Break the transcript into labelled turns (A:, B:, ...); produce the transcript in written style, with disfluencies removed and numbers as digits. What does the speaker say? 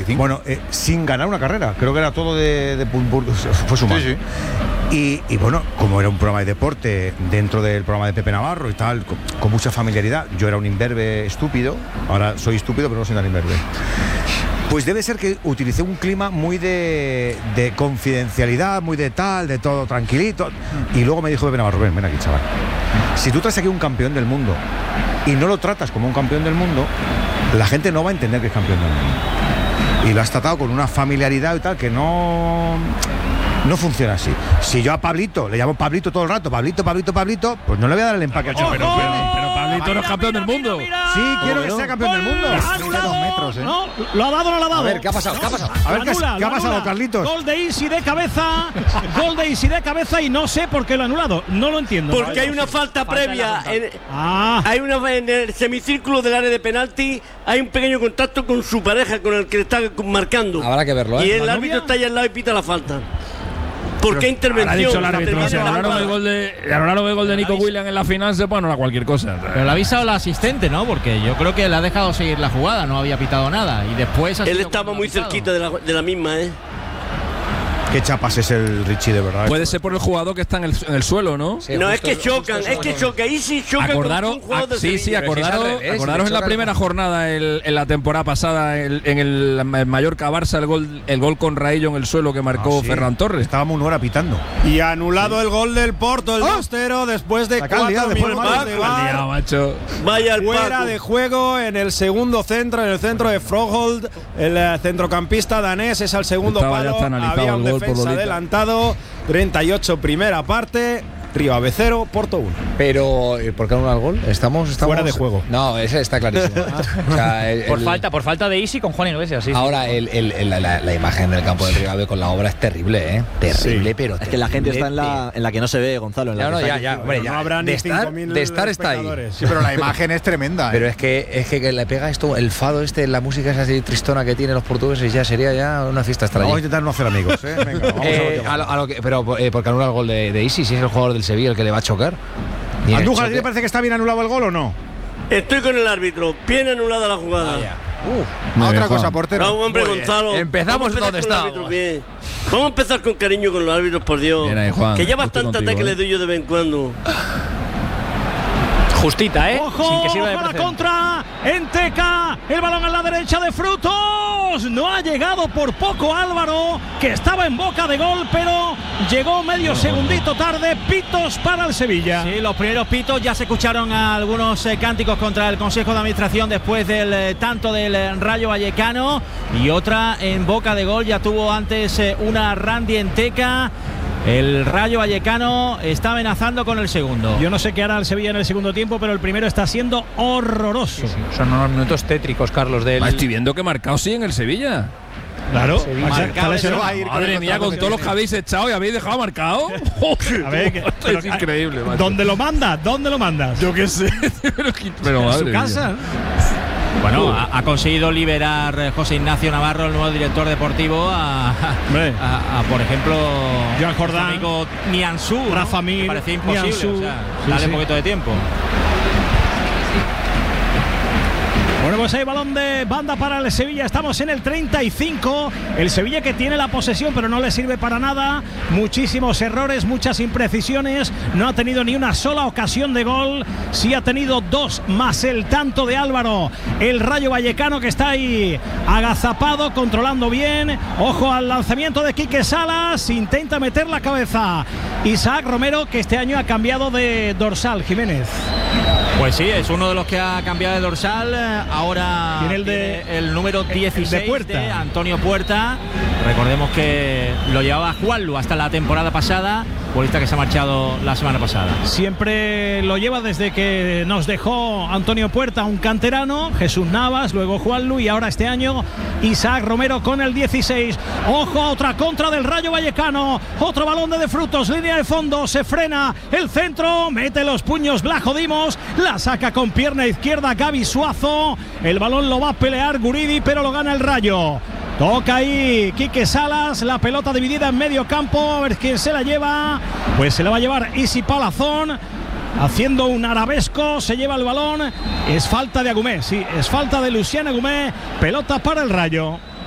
A: 45.
B: Bueno, sin ganar una carrera. Creo que era todo de fue su mano.
A: Sí.
B: Y bueno, como era un programa de deporte dentro del programa de Pepe Navarro y tal, con mucha familiaridad. Yo era un imberbe estúpido, ahora soy estúpido pero no soy tan imberbe. Pues debe ser que utilicé un clima muy de confidencialidad, muy de tal, de todo tranquilito. Y luego me dijo Pepe Navarro, ven aquí, chaval. Si tú traes aquí un campeón del mundo y no lo tratas como un campeón del mundo, la gente no va a entender que es campeón del mundo. Y lo has tratado con una familiaridad y tal que no funciona así. Si yo a Pablito le llamo Pablito todo el rato, Pablito, pues no le voy a dar el empaque al chaval.
C: Pero Pablito no es campeón del mundo.
B: Sí, quiero que sea campeón del mundo.
C: Anulado.
A: 2 metros, ¿eh?
C: No, lo ha dado o no lo ha dado.
D: A ver, ¿qué ha pasado?
B: A ver, ¿qué ha pasado, Carlitos?
C: Gol de Isi de cabeza. Gol de Isi de cabeza y no sé por qué lo ha anulado. No lo entiendo.
E: Porque hay una falta previa. Hay en el semicírculo del área de penalti. Hay un pequeño contacto con su pareja, con el que le está marcando.
D: Habrá que verlo, ¿eh?
E: Y el árbitro está allá al lado y pita la falta. ¿Por qué intervención?
C: Ha dicho el árbitro.
F: Si anularon el gol de Nico Williams en la final, se puede anular cualquier cosa.
G: Pero le ha avisado el asistente, ¿no? Porque yo creo que le ha dejado seguir la jugada, no había pitado nada. Y después
E: él estaba muy cerquita de la misma, ¿eh?
B: Qué chapas es el Richie, de verdad.
F: Puede ser por el jugador que está en el suelo, ¿no?
E: Sí, no, es que chocan, Ahí sí chocan.
F: Acordaros en la primera jornada en la temporada pasada en el Mallorca-Barça el gol con Raillo en el suelo que marcó Ferran Torres.
B: Estábamos una hora pitando.
H: Y anulado el gol del Porto, el 2-0 después de 4 minutos de VAR.
E: Vaya al
H: fuera de juego en el segundo centro, en el centro de Froholt, el centrocampista danés es al segundo palo. Había un defensa adelantado, 38 primera parte. Río Ave 0, Porto 1.
D: Pero, ¿por qué no el gol? Estamos
H: fuera de juego.
D: No, ese está clarísimo. O sea,
G: por falta de Isi con Juan Iglesias. Sí,
D: ahora, la imagen del campo del Río Ave con la obra es terrible, ¿eh? Terrible, pero
I: es que la gente está en la que no se ve, Gonzalo. En la
D: no habrá ni 5.000 de estar está ahí.
A: Sí, pero la imagen es tremenda.
D: Pero es que le pega esto, el fado la música esa así tristona que tienen los portugueses, ya sería una fiesta extraña.
B: Vamos a intentar no hacer amigos, ¿eh? Venga, vamos
D: pero porque anula el gol de Isi, si es el jugador del Sevilla el que le va a chocar.
B: Andújar, ¿a ti te parece que está bien anulado el gol o no?
E: Estoy con el árbitro, bien anulada la jugada.
A: Otra cosa, portero.
E: No, hombre, Gonzalo.
D: Empezamos donde estábamos.
E: Vamos a empezar con cariño con los árbitros, por Dios.
F: Bien ahí, Juan,
E: que ya bastante ataque le doy yo de vez en cuando.
G: Justita, ¿eh?
C: Ojo,
G: sin que sirva de
C: ojo a la contra. Enteca, el balón a la derecha de Frutos. No ha llegado por poco Álvaro, que estaba en boca de gol, pero llegó medio segundito tarde. Pitos para el Sevilla.
G: Sí, los primeros pitos. Ya se escucharon algunos cánticos contra el Consejo de Administración después del tanto del Rayo Vallecano. Y otra en boca de gol. Ya tuvo antes una Randy Enteca. El Rayo Vallecano está amenazando con el segundo.
C: Yo no sé qué hará el Sevilla en el segundo tiempo, pero el primero está siendo horroroso.
G: Sí. Son unos minutos tétricos, Carlos.
F: Estoy viendo que marcado sí en el Sevilla.
C: Claro,
F: madre mía, con todos los que habéis echado y habéis dejado marcado.
C: A ver,
F: esto es increíble, macho.
C: ¿Dónde lo mandas?
F: Yo qué sé. Pero
C: en su casa.
G: Bueno, ha conseguido liberar José Ignacio Navarro, el nuevo director deportivo, a por ejemplo,
C: Joan Jordán,
G: amigo Nianzú,
C: Rafa Mir,
G: parecía imposible.
C: Nianzú,
G: o sea, dale un poquito de tiempo.
C: Bueno, pues hay balón de banda para el Sevilla. Estamos en el 35. El Sevilla que tiene la posesión, pero no le sirve para nada. Muchísimos errores, muchas imprecisiones. No ha tenido ni una sola ocasión de gol. Sí ha tenido dos más el tanto de Álvaro. El Rayo Vallecano que está ahí agazapado, controlando bien. Ojo al lanzamiento de Quique Salas. Intenta meter la cabeza Isaac Romero, que este año ha cambiado de dorsal. Jiménez.
G: Pues sí, es uno de los que ha cambiado de dorsal. Ahora
C: tiene
G: el número 16
C: de Puerta.
G: De Antonio Puerta. Recordemos que lo llevaba Juanlu hasta la temporada pasada, futbolista que se ha marchado la semana pasada.
C: Siempre lo lleva desde que nos dejó Antonio Puerta, un canterano, Jesús Navas, luego Juanlu y ahora este año Isaac Romero con el 16. Ojo a otra contra del Rayo Vallecano. Otro balón de Frutos, línea de fondo, se frena el centro, mete los puños Blajo Dimos, la saca con pierna izquierda Gaby Suazo. El balón lo va a pelear Guridi, pero lo gana el Rayo. Toca ahí Quique Salas, la pelota dividida en medio campo, a ver quién se la lleva. Pues se la va a llevar Isi Palazón, haciendo un arabesco, se lleva el balón. Es falta de Agumé, sí, es falta de Luciano Agumé, pelota para el Rayo.